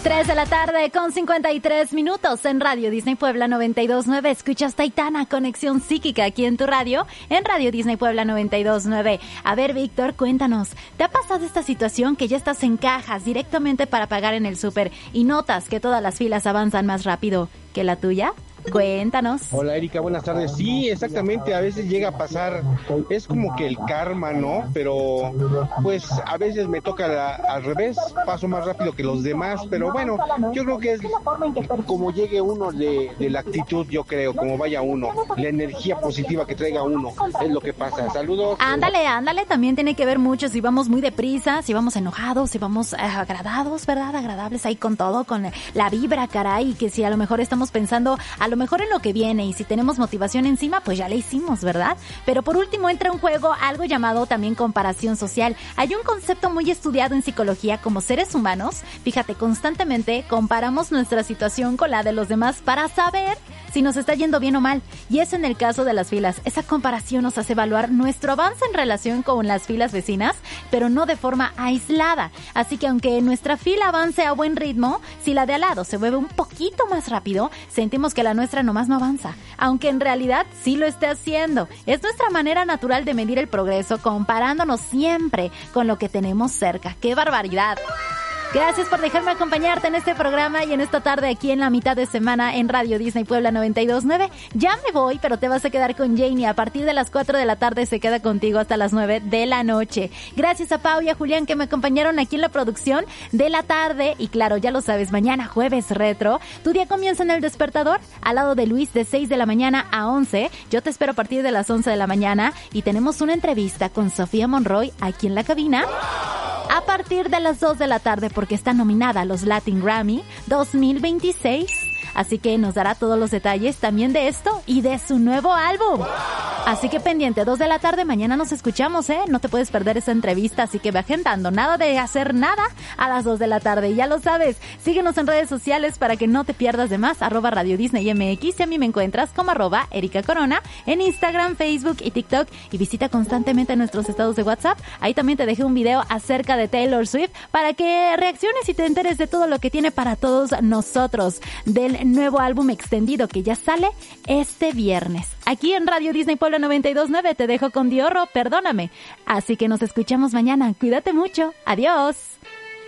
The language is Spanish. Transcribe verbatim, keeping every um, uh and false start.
tres de la tarde con cincuenta y tres minutos en Radio Disney Puebla noventa y dos punto nueve. Escuchas Taitana, conexión psíquica aquí en tu radio, en Radio Disney Puebla noventa y dos punto nueve. A ver, Víctor, cuéntanos, ¿te ha pasado esta situación que ya estás en cajas directamente para pagar en el súper y notas que todas las filas avanzan más rápido que la tuya? Cuéntanos. Hola Erika, buenas tardes. Sí, exactamente, a veces llega a pasar, es como que el karma, ¿no? Pero pues a veces me toca la, al revés, paso más rápido que los demás, pero bueno, yo creo que es como llegue uno de, de la actitud, yo creo, como vaya uno, la energía positiva que traiga uno, es lo que pasa. Saludos. Ándale, ándale, también tiene que ver mucho si vamos muy deprisa, si vamos enojados, si vamos eh, agradados, ¿verdad? Agradables ahí con todo, con la vibra, caray, que si a lo mejor estamos pensando a lo mejor en lo que viene y si tenemos motivación encima, pues ya le hicimos, ¿verdad? Pero por último entra en juego algo llamado también comparación social. Hay un concepto muy estudiado en psicología como seres humanos. Fíjate, constantemente comparamos nuestra situación con la de los demás para saber si nos está yendo bien o mal. Y eso en el caso de las filas. Esa comparación nos hace evaluar nuestro avance en relación con las filas vecinas, pero no de forma aislada. Así que aunque nuestra fila avance a buen ritmo, si la de al lado se mueve un poquito más rápido, sentimos que la nuestra nomás no avanza, aunque en realidad sí lo esté haciendo. Es nuestra manera natural de medir el progreso, comparándonos siempre con lo que tenemos cerca. ¡Qué barbaridad! Gracias por dejarme acompañarte en este programa y en esta tarde aquí en la mitad de semana en Radio Disney Puebla noventa y dos punto nueve. Ya me voy, pero te vas a quedar con Janie. A partir de las cuatro de la tarde se queda contigo hasta las nueve de la noche. Gracias a Pau y a Julián que me acompañaron aquí en la producción de la tarde. Y claro, ya lo sabes, mañana jueves retro. Tu día comienza en El Despertador, al lado de Luis de seis de la mañana a once. Yo te espero a partir de las once de la mañana y tenemos una entrevista con Sofía Monroy aquí en la cabina. A partir de las dos de la tarde porque está nominada a los Latin Grammy dos mil veintiséis. Así que nos dará todos los detalles también de esto y de su nuevo álbum. Así que pendiente, dos de la tarde, mañana nos escuchamos, ¿eh? No te puedes perder esa entrevista, así que ve agendando. Nada de hacer nada a las dos de la tarde. Y ya lo sabes, síguenos en redes sociales para que no te pierdas de más. Arroba Radio Disney M X y a mí me encuentras como arroba Erika Corona en Instagram, Facebook y TikTok. Y visita constantemente nuestros estados de WhatsApp. Ahí también te dejé un video acerca de Taylor Swift para que reacciones y te enteres de todo lo que tiene para todos nosotros. Del nuevo álbum extendido que ya sale este viernes. Aquí en Radio Disney Puebla noventa y dos punto nueve te dejo con Diorro, Perdóname. Así que nos escuchamos mañana. Cuídate mucho. Adiós.